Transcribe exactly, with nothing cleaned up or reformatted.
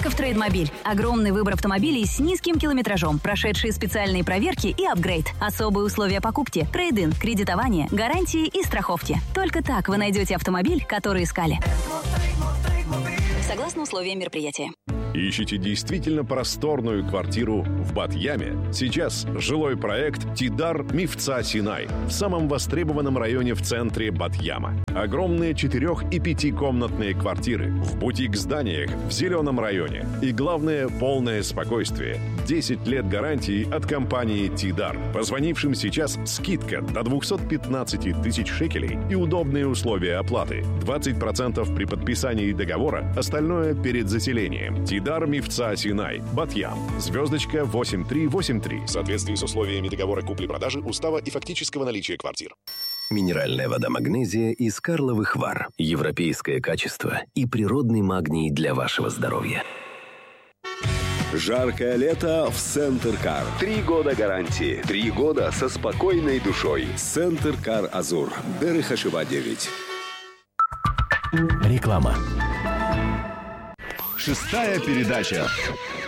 только в Трейдмобиль. Огромный выбор автомобилей с низким километражом, прошедшие специальные проверки и апгрейд. Особые условия покупки, трейд-ин, кредитование, гарантии и страховки. Только так вы найдете автомобиль, который искали. Согласно условиям мероприятия. Ищите действительно просторную квартиру в Бат-Яме? Сейчас жилой проект «Тидар Мифца Синай» в самом востребованном районе в центре Бат-Яма. Огромные четырех- и пятикомнатные квартиры в бутик-зданиях в зеленом районе. И главное, полное спокойствие. десять лет гарантии от компании «Тидар». Позвонившим сейчас скидка до двести пятнадцать тысяч шекелей и удобные условия оплаты. двадцать процентов при подписании договора, остальное перед заселением. «Тидар Мифца Синай», Бат-Ям. Звездочка восемь три восемь три. В соответствии с условиями договора купли-продажи, устава и фактического наличия квартир. Минеральная вода «Магнезия» из Карловых Вар. Европейское качество и природный магний для вашего здоровья. Жаркое лето в Центр Кар. Три года гарантии. Три года со спокойной душой. Центр Кар Азур. Дерехашева девять. Реклама. Шестая передача.